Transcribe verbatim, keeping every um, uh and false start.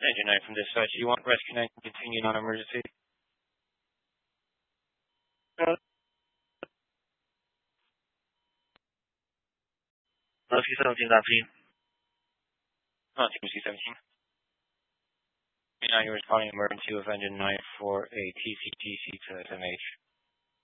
Engine nine from dispatch. Do you want rescue nine to continue non-emergency? Uh, Rescue seventeen dot three. Oh, Team C seventeen. Now you're responding emergency with engine nine for a T C G C to S M H.